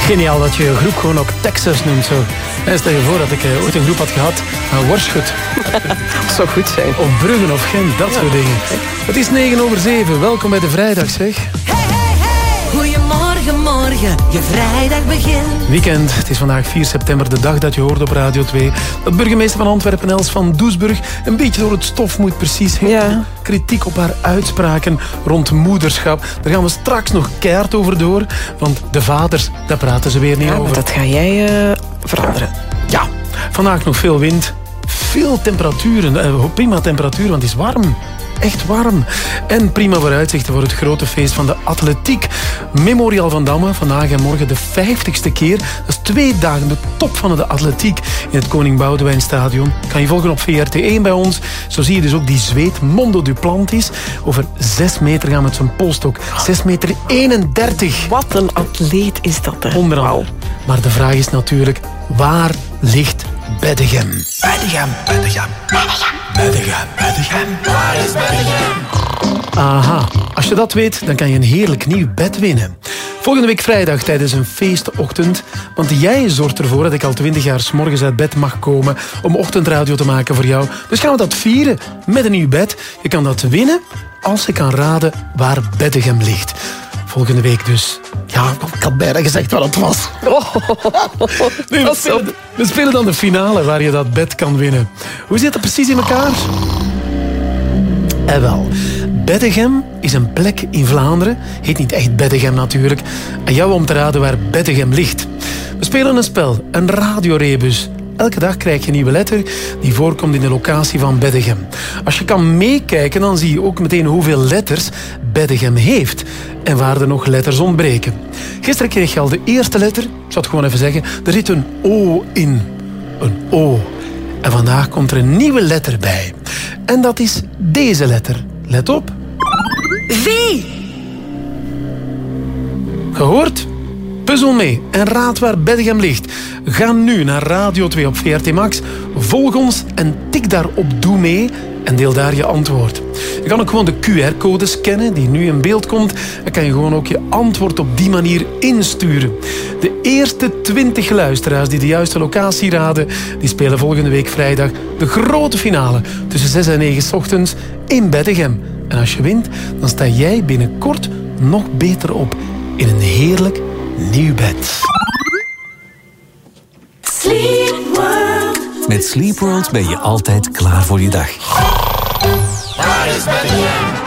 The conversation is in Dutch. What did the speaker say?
Geniaal dat je groep gewoon ook Texas noemt. Zo. Stel je voor dat ik ooit een groep had gehad aan Worschut. Dat zou goed zijn. Of Bruggen of Gent, dat soort dingen. Het is 7:09. Welkom bij de vrijdag, zeg. Goedemorgen, morgen, je vrijdag begint. Weekend, het is vandaag 4 september, de dag dat je hoort op Radio 2. Dat burgemeester van Antwerpen, Els van Doesburg, een beetje door het stof moet precies heen. Ja. Kritiek op haar uitspraken rond moederschap. Daar gaan we straks nog keihard over door. Want de vaders, daar praten ze weer niet Ja, over. maar dat ga jij veranderen. Ja, vandaag nog veel wind. Veel temperaturen, prima temperatuur, want het is warm. Echt warm. En prima vooruitzichten voor het grote feest van de atletiek. Memorial van Damme, vandaag en morgen de 50ste keer. Dat is 2 dagen de top van de atletiek in het Koning Boudewijnstadion. Kan je volgen op VRT1 bij ons. Zo zie je dus ook die zweet, Mondo Duplantis. Over 6 meter gaan met zijn polstok. 6,31 meter. Wat een atleet is dat, hè? Onder andere. Maar de vraag is natuurlijk, waar ligt Beddegem? Beddegem, Beddegem, Beddegem, Beddegem, Beddegem. Waar is Beddegem? Aha, als je dat weet, dan kan je een heerlijk nieuw bed winnen. Volgende week vrijdag tijdens een feestochtend. Want jij zorgt ervoor dat ik al 20 jaar 's morgens uit bed mag komen om ochtendradio te maken voor jou. Dus gaan we dat vieren met een nieuw bed. Je kan dat winnen als je kan raden waar Beddegem ligt. Volgende week dus. Ja, ik had bijna gezegd wat het was. Nee, we spelen dan de finale waar je dat bed kan winnen. Hoe zit dat precies in elkaar? Wel, Beddegem is een plek in Vlaanderen. Heet niet echt Beddegem natuurlijk. En jou om te raden waar Beddegem ligt. We spelen een spel, een radiorebus. Elke dag krijg je een nieuwe letter die voorkomt in de locatie van Beddegem. Als je kan meekijken, dan zie je ook meteen hoeveel letters Beddegem heeft. En waar er nog letters ontbreken. Gisteren kreeg je al de eerste letter. Ik zal het gewoon even zeggen. Er zit een O in. Een O. En vandaag komt er een nieuwe letter bij. En dat is deze letter. Let op. V. Gehoord? Puzzel mee en raad waar Beddegem ligt. Ga nu naar Radio 2 op VRT Max. Volg ons en tik daarop Doe mee en deel daar je antwoord. Je kan ook gewoon de QR-code scannen die nu in beeld komt. Dan kan je gewoon ook je antwoord op die manier insturen. De eerste 20 luisteraars die de juiste locatie raden, die spelen volgende week vrijdag de grote finale tussen 6 en 9 's ochtends in Beddegem. En als je wint, dan sta jij binnenkort nog beter op in een heerlijk nieuw bed. Sleep World. Met Sleep World ben je altijd klaar voor je dag. Waar is Beddegem?